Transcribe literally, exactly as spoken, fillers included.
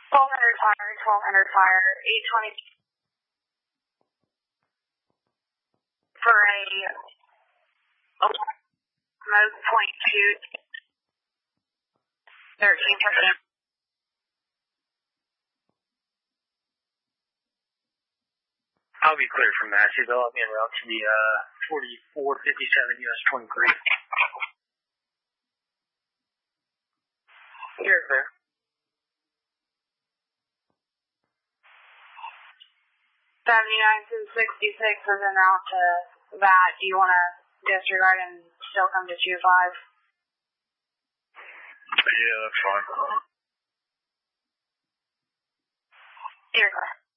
twelve hundred fire, twelve hundred fire, eight twenty for a smoke point two, thirteen percent. I'll be clear from Masseyville. I'll be en route to the uh, forty-four fifty-seven U S twenty-three. You're clear. seventy-nine to sixty-six is en route to that. Do you want to disregard and still come to two five? Yeah, that's fine. You're clear.